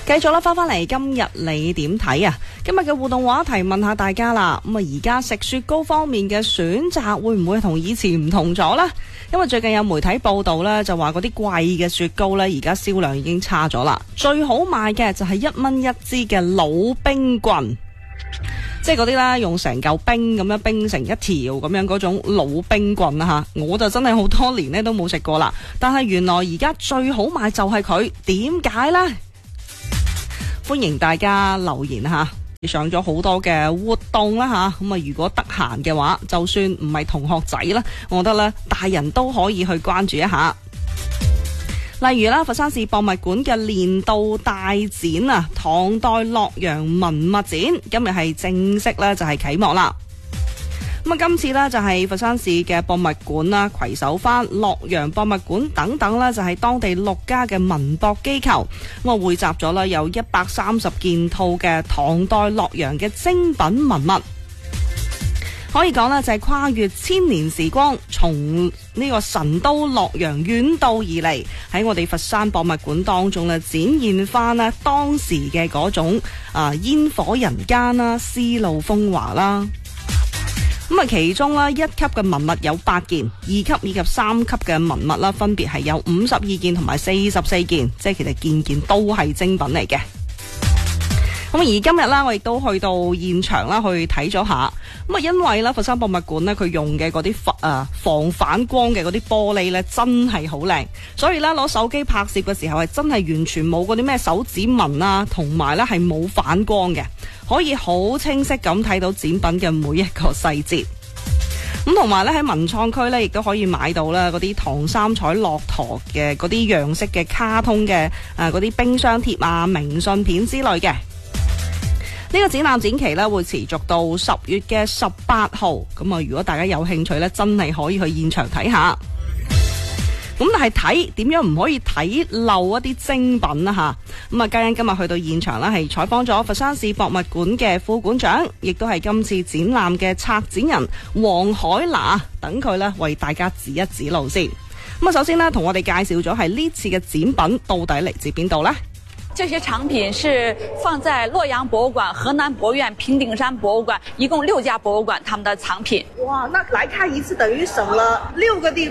繼續啦，翻嚟今日你點睇啊？今日嘅互動話題問下大家啦。咁啊，而家食雪糕方面嘅選擇會唔會同以前唔同咗呢？因為最近有媒體報道呢，就話嗰啲貴嘅雪糕呢，而家銷量已經差咗啦。最好賣嘅就係1蚊一支嘅老冰棍，即係嗰啲啦，用成嚿冰咁樣冰成一條咁樣嗰種老冰棍啊吓，我就真係好多年呢都冇食過啦。但係原來而家最好賣就係佢，點解呢？歡迎大家留言吓，上咗好多嘅活動啦吓，咁啊如果得閒嘅話，就算唔係同學仔啦，我覺得咧大人都可以去關注一下。例如啦，佛山市博物館嘅年度大展啊，唐代洛陽文物展，今日係正式咧就係啟幕啦。咁啊，今次呢，就係佛山市嘅博物館啦，攜手翻洛陽博物館等等啦，就係當地6家嘅文博機構，咁啊匯集咗啦有130件套嘅唐代洛陽嘅精品文物，可以講呢，就係跨越千年時光，從呢個神都洛陽遠道而嚟，喺我哋佛山博物館當中呢，展現翻呢當時嘅嗰種煙火人間啦、絲路風華啦。咁啊，其中啦1級嘅文物有8件，2級以及3級嘅文物啦，分別係有52件同埋44件，即係其實件件都係精品嚟嘅。咁而今日啦，我亦都去到現場啦，去睇咗下。咁啊，因為啦，佛山博物館呢，佢用嘅嗰啲防反光嘅嗰啲玻璃呢，真係好靚，所以呢，攞手機拍攝嘅時候係真係完全冇嗰啲咩手指紋啊，同埋呢係冇反光嘅，可以好清晰咁睇到展品嘅每一個細節。咁同埋呢，喺文創區呢，亦都可以買到啦嗰啲唐三彩駱駝嘅嗰啲樣式嘅卡通嘅嗰啲冰箱貼啊、明信片之類嘅。呢個展覽展期呢，會持續到10月嘅18號，咁啊如果大家有興趣呢，真係可以去現場睇下。咁但係睇點樣唔可以睇漏一啲精品啊吓？咁啊嘉欣今日去到現場啦，係採訪咗佛山市博物館嘅副館長，亦都係今次展覽嘅策展人黃海娜，等佢呢為大家指一指路先。咁啊首先呢，同我哋介紹咗係呢次嘅展品到底嚟自邊度呢？ 這些藏品是放在洛陽博物館、河南博物院、平頂山博物館，一共6家博物館他們的藏品。 哇，那來看一次等於省了6個地